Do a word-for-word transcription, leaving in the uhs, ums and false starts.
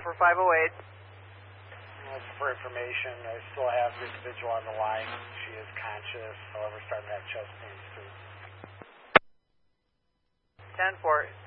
for five oh eight. Well, for information, I still have the individual on the line. She is conscious, however, starting to have chest pains too. ten four.